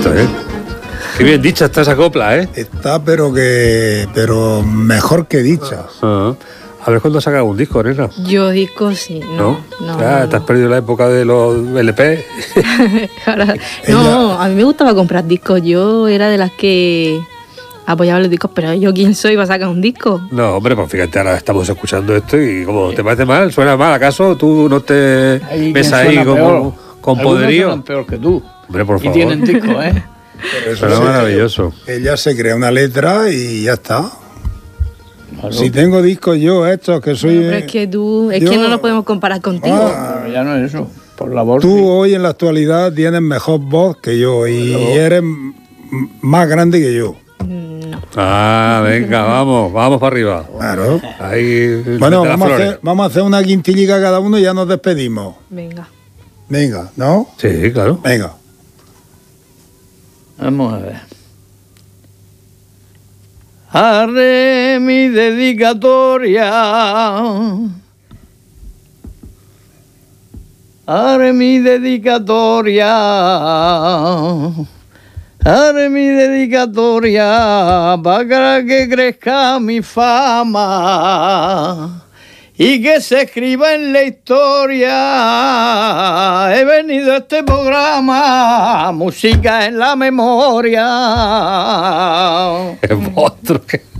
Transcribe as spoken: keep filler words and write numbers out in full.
bonito, ¿eh? Qué bien dicha está esa copla, ¿eh? Está, pero que pero mejor que dicha. Uh-huh. A ver cuándo saca un disco, nena. Yo disco sí, no. ¿No? no, Ya, no te has no. perdido la época de los L P. Ahora, no, a mí me gustaba comprar discos. Yo era de las que apoyaba los discos, pero yo quién soy para sacar un disco. No, hombre, pues fíjate, ahora estamos escuchando esto y como te parece mal, suena mal, ¿acaso tú no te Hay ves quien ahí suena como peor. con Algunos poderío? suenan peor que tú. Hombre, por Y favor. tienen disco, ¿eh? Suena maravilloso. Ella se crea una letra y ya está. Claro. Si tengo discos yo estos que soy... Bueno, pero es que tú, es yo- que no nos podemos comparar contigo. Ah, Pero ya no es eso. Por la voz. tú sí. hoy en la actualidad tienes mejor voz que yo y eres m- más grande que yo. No. Ah, venga, vamos, vamos para arriba. Claro. Ahí, Bueno, mete las vamos a, flores. hacer, vamos a hacer una quintillica cada uno y ya nos despedimos. Venga. Venga, ¿no? Sí, claro. Venga. Vamos a ver. Haré mi dedicatoria. Haré mi dedicatoria. Haré mi dedicatoria para que crezca mi fama y que se escriba en la historia. He venido a este programa, música en la memoria. Es monstruo.